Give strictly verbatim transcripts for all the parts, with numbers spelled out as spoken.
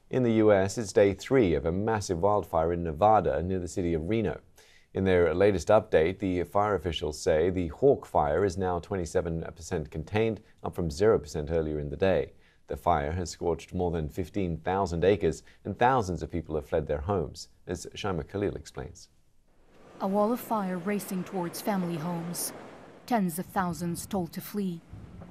In the U S, it's day three of a massive wildfire in Nevada near the city of Reno. In their latest update, the fire officials say the Hawk Fire is now twenty-seven percent contained, up from zero percent earlier in the day. The fire has scorched more than fifteen thousand acres, and thousands of people have fled their homes, as Shaima Khalil explains. A wall of fire racing towards family homes. Tens of thousands told to flee.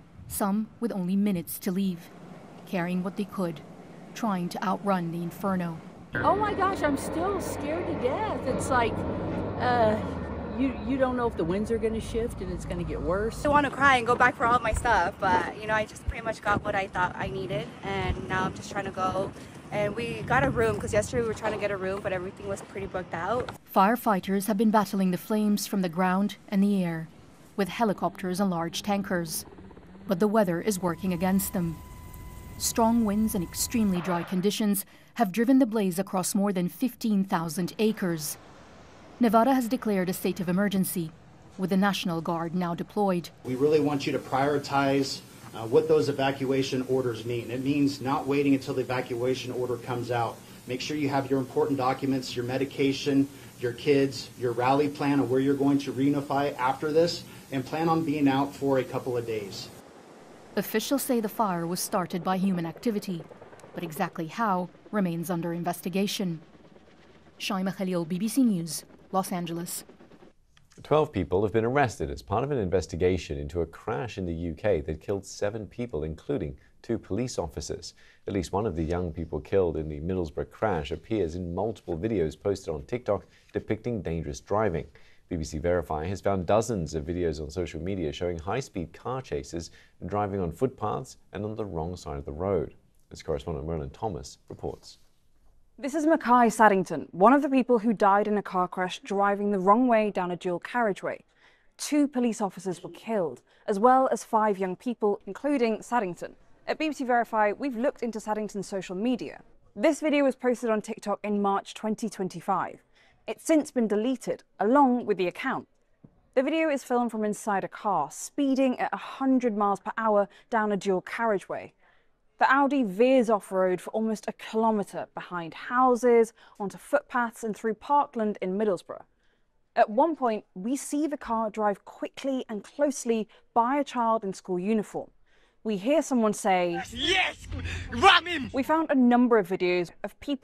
Some with only minutes to leave, carrying what they could, trying to outrun the inferno. Oh my gosh, I'm still scared to death. It's like, uh, you, you don't know if the winds are going to shift and it's going to get worse. I want to cry and go back for all my stuff, but you know, I just pretty much got what I thought I needed, and now I'm just trying to go. And we got a room, because yesterday we were trying to get a room, but everything was pretty booked out. Firefighters have been battling the flames from the ground and the air, with helicopters and large tankers. But the weather is working against them. Strong winds and extremely dry conditions have driven the blaze across more than fifteen thousand acres. Nevada has declared a state of emergency, with the National Guard now deployed. We really want you to prioritize uh, what those evacuation orders mean. It means not waiting until the evacuation order comes out. Make sure you have your important documents, your medication, your kids, your rally plan of where you're going to reunify after this, and plan on being out for a couple of days. Officials say the fire was started by human activity, but exactly how remains under investigation. Shaima Khalil, B B C News, Los Angeles. Twelve people have been arrested as part of an investigation into a crash in the U K that killed seven people, including two police officers. At least one of the young people killed in the Middlesbrough crash appears in multiple videos posted on TikTok depicting dangerous driving. B B C Verify has found dozens of videos on social media showing high-speed car chases driving on footpaths and on the wrong side of the road. As correspondent Merlin Thomas reports. This is Mackay Saddington, one of the people who died in a car crash driving the wrong way down a dual carriageway. Two police officers were killed, as well as five young people, including Saddington. At B B C Verify, we've looked into Saddington's social media. This video was posted on TikTok in March twenty twenty-five. It's since been deleted, along with the account. The video is filmed from inside a car, speeding at one hundred miles per hour down a dual carriageway. The Audi veers off-road for almost a kilometre behind houses, onto footpaths and through parkland in Middlesbrough. At one point, we see the car drive quickly and closely by a child in school uniform. We hear someone say, "Yes, ram him!" We found a number of videos of people